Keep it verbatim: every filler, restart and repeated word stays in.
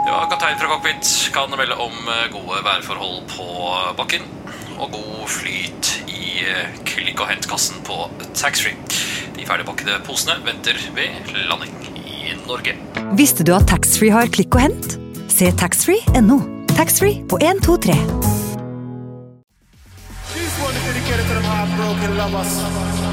Ja, kaptein fra cockpit kan melde om gode værforhold på bakken og god flyt i klikk- og hentkassen på taxfree. De ferdigpakkede posene venter ved landing i Norge. Visste du at taxfree har klikk og hent? Se taxfree punktum no. Taxfree på en to tre. This one is dedicated to them heartbroken lovers.